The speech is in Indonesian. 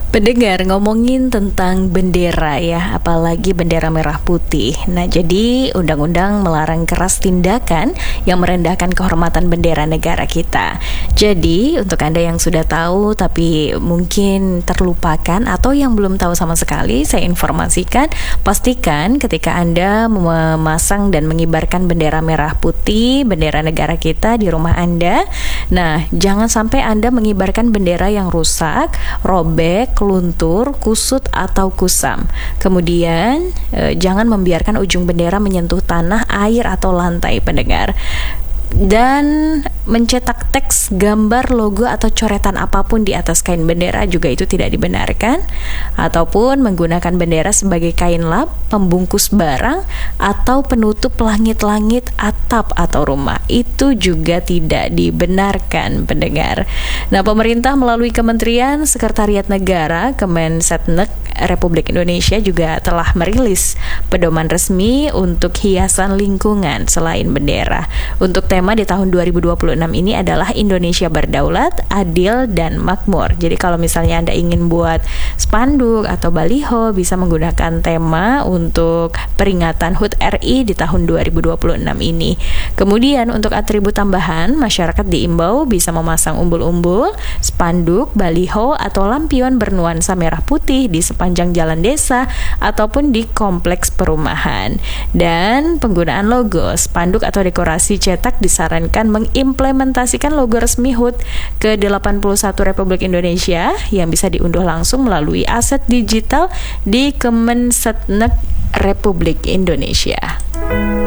Pendengar, ngomongin tentang bendera ya, apalagi bendera merah putih. Nah, jadi undang-undang melarang keras tindakan yang merendahkan kehormatan bendera negara kita. Jadi, untuk Anda yang sudah tahu tapi mungkin terlupakan atau yang belum tahu sama sekali, saya informasikan, pastikan ketika Anda memasang dan mengibarkan bendera merah putih, bendera negara kita di rumah Anda. Nah, jangan sampai Anda mengibarkan bendera yang rusak, robek, luntur, kusut, atau kusam. Kemudian jangan membiarkan ujung bendera menyentuh tanah, air, atau lantai, pendengar. Dan mencetak teks, gambar, logo, atau coretan apapun di atas kain bendera juga itu tidak dibenarkan. Ataupun menggunakan bendera sebagai kain lap, pembungkus barang, atau penutup langit-langit, atap, atau rumah. Itu juga tidak dibenarkan, pendengar. Nah, pemerintah melalui Kementerian Sekretariat Negara, Kemensetnek Republik Indonesia juga telah merilis pedoman resmi untuk hiasan lingkungan selain bendera. Untuk tema di tahun 2026 ini adalah Indonesia Berdaulat, Adil, dan Makmur. Jadi kalau misalnya Anda ingin buat spanduk atau baliho, bisa menggunakan tema untuk peringatan HUT RI di tahun 2026 ini. Kemudian untuk atribut tambahan, masyarakat diimbau bisa memasang umbul-umbul, spanduk, baliho, atau lampion bernuansa merah putih di sepanjang jalan desa ataupun di kompleks perumahan. Dan penggunaan logo, spanduk, atau dekorasi cetak disarankan mengimplementasikan logo resmi HUT ke-81 Republik Indonesia yang bisa diunduh langsung melalui aset digital di Kemensetnek Republik Indonesia.